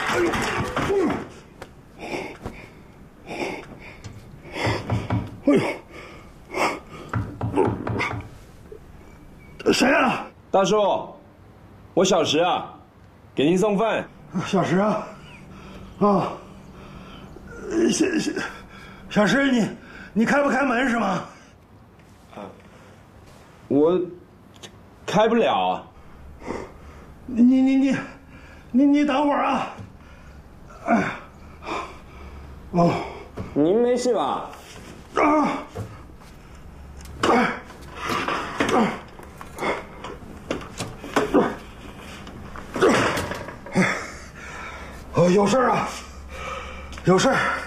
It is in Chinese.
谁啊？ 大叔，我小石啊，给您送饭。 小石啊，啊，小石，你开不开门是吗？ 我开不了啊。 你等会儿啊。哎，哦， 您没事吧？ 啊，有事啊，有事儿。